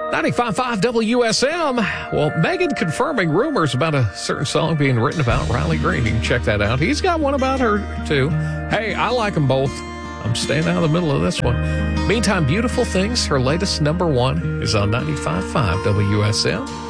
95.5 WSM. Well, Megan confirming rumors about a certain song being written about Riley Green. You can check that out. He's got one about her, too. Hey, I like them both. I'm staying out of the middle of this one. Meantime, Beautiful Things, her latest number one, is on 95.5 WSM.